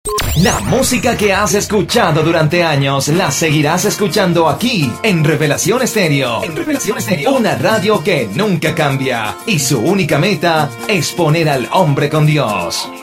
La música que has escuchado durante años la seguirás escuchando aquí en Revelación Estéreo. En Revelación Estéreo, una radio que nunca cambia y su única meta es poner al hombre con Dios.